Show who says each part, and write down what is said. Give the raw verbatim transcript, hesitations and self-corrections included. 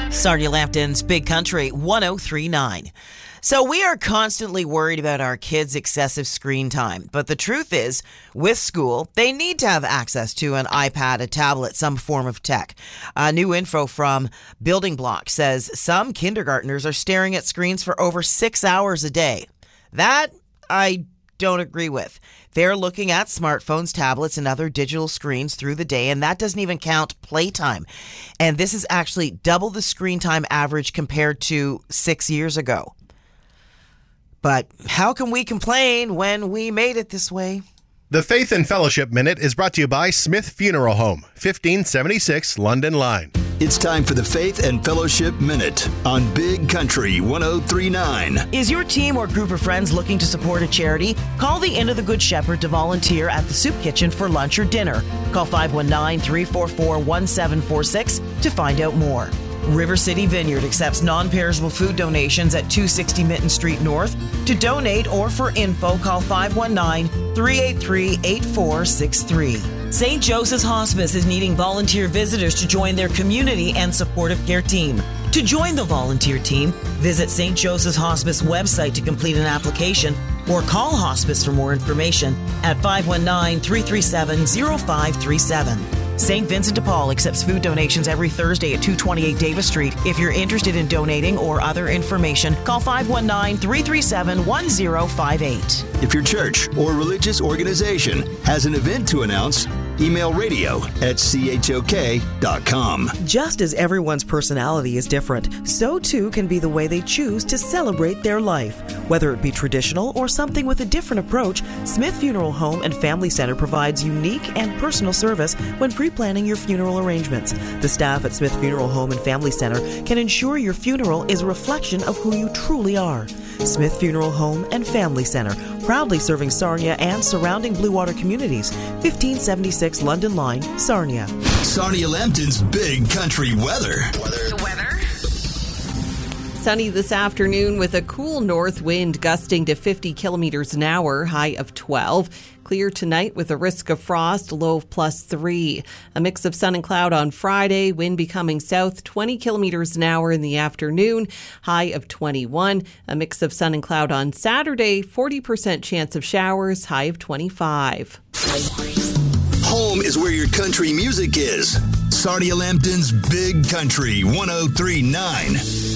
Speaker 1: Sarnia Lambton's Big Country one oh three point nine. So we are constantly worried about our kids' excessive screen time. But the truth is, with school, they need to have access to an iPad, a tablet, some form of tech. Uh, new info from Building Block says some kindergartners are staring at screens for over six hours a day. That I don't agree with. They're looking at smartphones, tablets, and other digital screens through the day, and that doesn't even count playtime. And this is actually double the screen time average compared to six years ago. But how can we complain when we made it this way?
Speaker 2: The Faith and Fellowship Minute is brought to you by Smith Funeral Home, fifteen seventy-six London Line.
Speaker 3: It's time for the Faith and Fellowship Minute on Big Country one oh three point nine.
Speaker 1: Is your team or group of friends looking to support a charity? Call the Inn of the Good Shepherd to volunteer at the Soup Kitchen for lunch or dinner. Call five one nine, three four four, one seven four six to find out more. River City Vineyard accepts non-perishable food donations at two sixty Mitten Street North. To donate or for info, call five one nine, three eight three, eight four six three. Saint Joseph's Hospice is needing volunteer visitors to join their community and supportive care team. To join the volunteer team, visit Saint Joseph's Hospice website to complete an application or call Hospice for more information at five one nine, three three seven, zero five three seven. Saint Vincent de Paul accepts food donations every Thursday at two twenty-eight Davis Street. If you're interested in donating or other information, call five one nine, three three seven, one zero five eight.
Speaker 3: If your church or religious organization has an event to announce, email radio at c h o k dot com.
Speaker 4: Just as everyone's personality is different, so too can be the way they choose to celebrate their life. Whether it be traditional or something with a different approach, Smith Funeral Home and Family Center provides unique and personal service when pre-planning your funeral arrangements. The staff at Smith Funeral Home and Family Center can ensure your funeral is a reflection of who you truly are. Smith Funeral Home and Family Center, proudly serving Sarnia and surrounding Blue Water communities. fifteen seventy-six London Line, Sarnia.
Speaker 3: Sarnia Lambton's Big Country weather.
Speaker 5: The weather. Sunny this afternoon with a cool north wind gusting to fifty kilometers an hour, high of twelve. Clear tonight with a risk of frost, low of plus three. A mix of sun and cloud on Friday, wind becoming south twenty kilometers an hour in the afternoon, high of twenty-one. A mix of sun and cloud on Saturday, forty percent chance of showers, high of twenty-five.
Speaker 3: Home is where your country music is. Sarnia Lambton's Big Country one oh three point nine.